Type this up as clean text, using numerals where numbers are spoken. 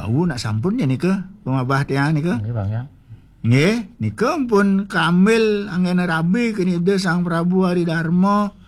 Wau nak sampun ya nika pemabah tiang nika. Nggih Bang ya. Nggih, nika pun kamil anggen rabi kenida Sang Prabu Hari Darma